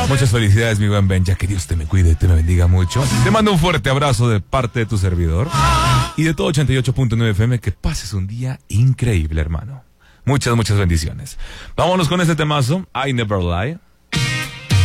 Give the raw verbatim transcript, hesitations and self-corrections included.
Muchas felicidades, mi buen Benja. Que Dios te me cuide y te me bendiga mucho. Te mando un fuerte abrazo de parte de tu servidor y de todo ochenta y ocho punto nueve F M. Que pases un día increíble, hermano. Muchas, muchas bendiciones. Vámonos con este temazo, I Never Lie.